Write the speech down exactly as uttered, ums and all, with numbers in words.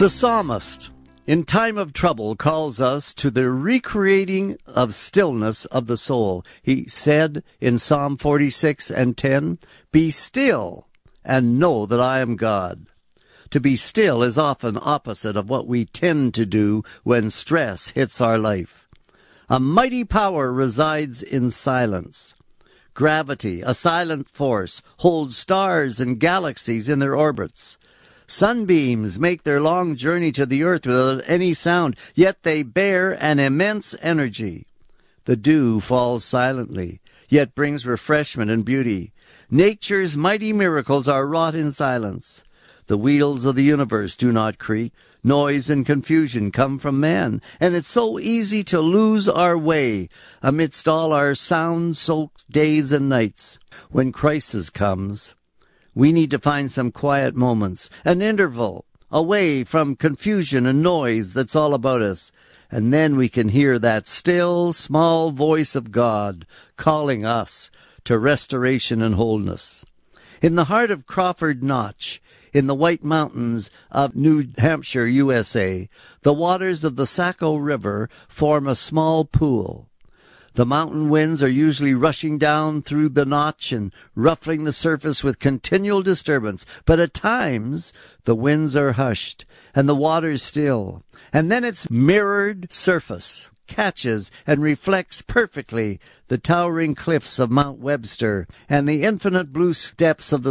The psalmist, in time of trouble, calls us to the recreating of stillness of the soul. He said in Psalm forty-six and ten, "Be still and know that I am God." To be still is often opposite of what we tend to do when stress hits our life. A mighty power resides in silence. Gravity, a silent force, holds stars and galaxies in their orbits. Sunbeams make their long journey to the earth without any sound, yet they bear an immense energy. The dew falls silently, yet brings refreshment and beauty. Nature's mighty miracles are wrought in silence. The wheels of the universe do not creak. Noise and confusion come from man, and it's so easy to lose our way amidst all our sound-soaked days and nights. When crisis comes, we need to find some quiet moments, an interval, away from confusion and noise that's all about us. And then we can hear that still, small voice of God calling us to restoration and wholeness. In the heart of Crawford Notch, in the White Mountains of New Hampshire, U S A, the waters of the Saco River form a small pool. The mountain winds are usually rushing down through the notch and ruffling the surface with continual disturbance, but at times the winds are hushed and the waters still, and then its mirrored surface catches and reflects perfectly the towering cliffs of Mount Webster and the infinite blue depths of the